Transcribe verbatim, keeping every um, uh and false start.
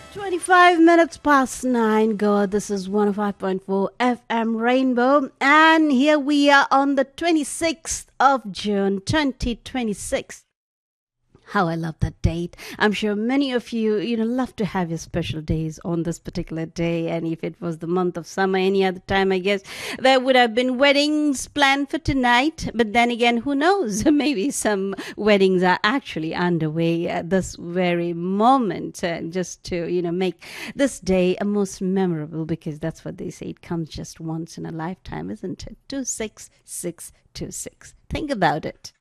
twenty-five minutes past nine. Go. This is one oh five point four F M Rainbow. And here we are on the twenty-sixth of June, twenty twenty-six. How I love that date. I'm sure many of you, you know, love to have your special days on this particular day. And if it was the month of summer, any other time, I guess there would have been weddings planned for tonight. But then again, who knows? Maybe some weddings are actually underway at this very moment, uh, just to, you know, make this day a most memorable, because that's what they say. It comes just once in a lifetime, isn't it? two six six two six. Think about it.